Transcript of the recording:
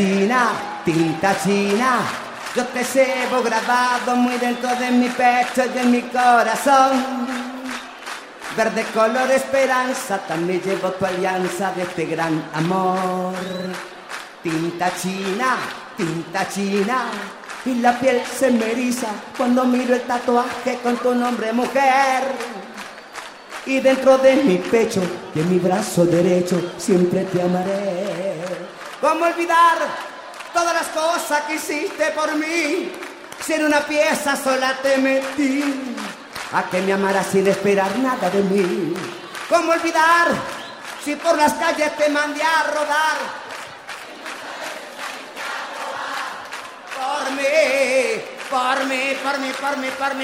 China, tinta china, yo te llevo grabado muy dentro de mi pecho y en mi corazón. Verde color esperanza, también llevo tu alianza de este gran amor. Tinta china, y la piel se me eriza cuando miro el tatuaje con tu nombre, mujer. Y dentro de mi pecho y en mi brazo derecho siempre te amaré. ¿Cómo olvidar todas las cosas que hiciste por mí? Si en una pieza sola te metí, a que me amaras sin esperar nada de mí. ¿Cómo olvidar si por las calles te mandé a rodar? Por mí, por mí, por mí, por mí, por mí.